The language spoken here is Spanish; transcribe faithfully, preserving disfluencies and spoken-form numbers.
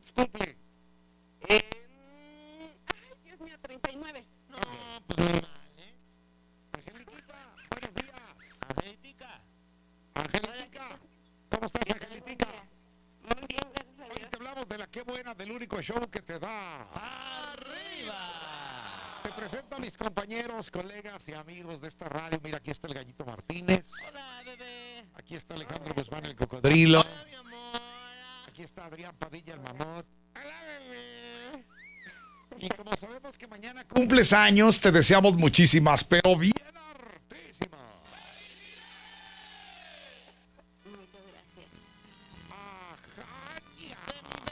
¿Cuántos cumple? Eh, ay, Dios mío, treinta y nueve. No, pues normal, ¿eh? Angeliquita, buenos días. Angelitica. Angelitica, ¿cómo estás, Angelitica? Muy bien, gracias a Hoy Dios. te hablamos de la Qué Buena, del único show que te da. ¡Arriba! Te presento a mis compañeros, colegas y amigos de esta radio. Mira, aquí está el Gallito Martínez. Hola, bebé. Aquí está Alejandro Guzmán, el Cocodrilo. Hola, mi amor. Aquí está Adrián Padilla, el Mamut. Hola, bebé. Y como sabemos que mañana cumples años, te deseamos muchísimas, pero bien